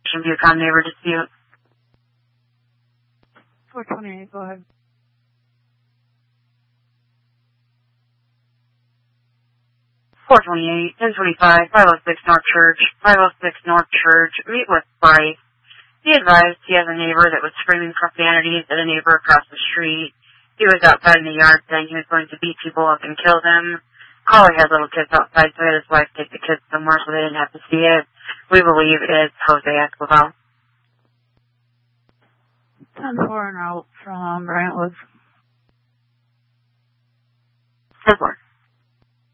Mission Bucom neighbor dispute. 428, go ahead. 428, 1025, 506 North Church, 506 North Church, meet with Bryce. He advised he has a neighbor that was screaming profanities at a neighbor across the street. He was outside in the yard saying he was going to beat people up and kill them. Caller had little kids outside, so he had his wife take the kids somewhere so they didn't have to see it. We believe it's Jose Escobar. 10-4 and out from Brantwood. 10-4.